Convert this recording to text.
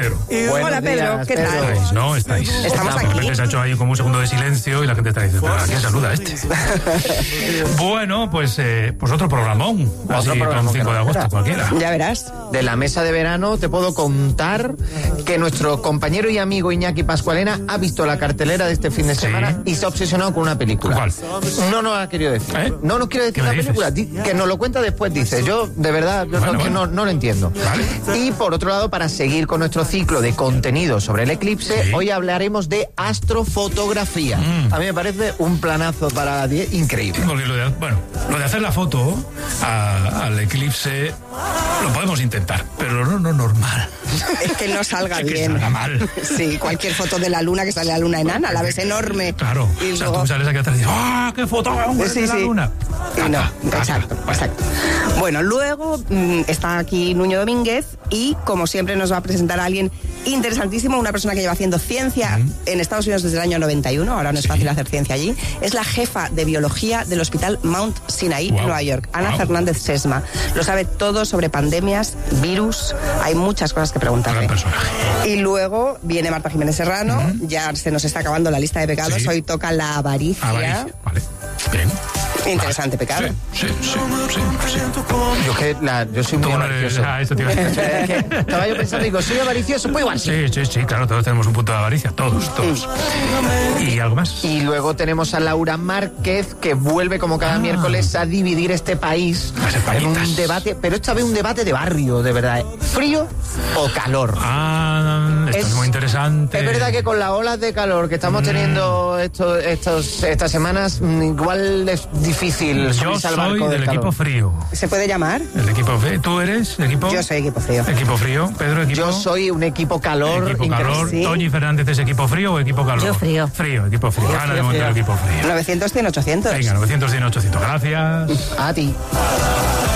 Pedro. Hola, Pedro, ¿qué tal? ¿Estáis? ¿No? ¿Estáis? Estamos De aquí. repente se ha hecho ahí como un segundo de silencio y la gente está diciendo, ¿a quién saluda este? Bueno, pues otro programón. Así con 5 de agosto, cualquiera. Ya verás. De la mesa de verano te puedo contar que nuestro compañero y amigo Iñaki Pascualena ha visto la cartelera de este fin de semana y se ha obsesionado con una película. ¿Cuál? No nos ha querido decir. ¿Eh? No nos quiere decir ¿Qué la me película. Que nos lo cuenta después, dice. Yo, de verdad, no lo entiendo. Vale. Y por otro lado, para seguir con nuestro ciclo de contenido sobre el eclipse, Sí. hoy hablaremos de astrofotografía. A mí me parece un planazo para 10 increíble. Porque lo de hacer la foto al eclipse lo podemos intentar, pero no normal. Es que no salga Es que bien. salga mal. Sí, cualquier foto de la luna, que sale la luna enana, la ves enorme. Claro. Y O sea, luego... tú sales aquí atrás y dices, ¡ah, qué foto! Sí, de la sí. luna! Y no, Caca, exacto, caca. exacto. Bueno, luego está aquí Nuño Domínguez y, como siempre, nos va a presentar a alguien interesantísimo, una persona que lleva haciendo ciencia en Estados Unidos desde el año 91, ahora no es fácil hacer ciencia allí. Es la jefa de biología del Hospital Mount Sinai, Wow. en Nueva York, Ana Wow. Fernández Sesma. Lo sabe todo sobre pandemias, virus, hay muchas cosas que preguntarle. Gran personaje. Y luego viene Marta Jiménez Serrano, ya se nos está acabando la lista de pecados, Sí. hoy toca la avaricia. Avaricia. Vale. Bien. Interesante pecado. Sí. Yo soy muy Tú no avaricioso. eres... esto te iba a decir. Estaba yo pensando, digo, soy avaricioso, pues igual sí. Sí, claro, todos tenemos un punto de avaricia, todos. ¿Y algo más? Y luego tenemos a Laura Márquez, que vuelve como cada miércoles a dividir este país Las en Españitas. un debate, pero esta vez un debate de barrio, de verdad. ¿Frío o calor? Esto es muy interesante. Es verdad que con las olas de calor que estamos teniendo estas semanas, igual es difícil Yo subirse al barco soy del calor. equipo frío. ¿Se puede llamar? El equipo frío. ¿Tú eres equipo? Yo soy equipo frío. Equipo frío. Pedro, equipo. Yo soy un equipo calor. Equipo calor. Sí. Toñi Fernández es equipo frío o equipo calor. Yo frío. Frío, equipo frío. Ana de Montero, equipo frío. 900, 100, 800. Venga, 900, 800. Gracias. A ti.